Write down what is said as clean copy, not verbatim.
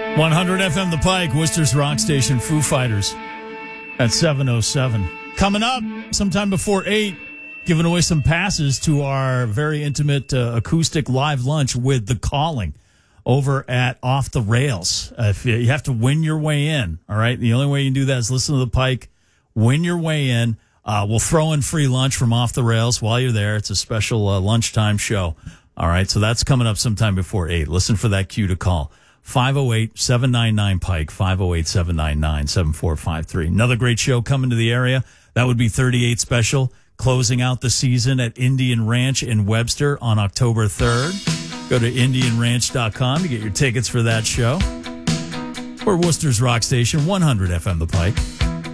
100 FM The Pike, Worcester's Rock Station, Foo Fighters at 7:07. Coming up sometime before 8, giving away some passes to our very intimate acoustic live lunch with The Calling over at Off the Rails. If you have to win your way in, all right? The only way you can do that is listen to The Pike, win your way in. We'll throw in free lunch from Off the Rails while you're there. It's a special lunchtime show. All right, so that's coming up sometime before 8. Listen for that cue to call. 508-799-PIKE, 508-799-7453. Another great show coming to the area. That would be 38 Special, closing out the season at Indian Ranch in Webster on October 3rd. Go to IndianRanch.com to get your tickets for that show. We're Worcester's Rock Station, 100 FM The Pike.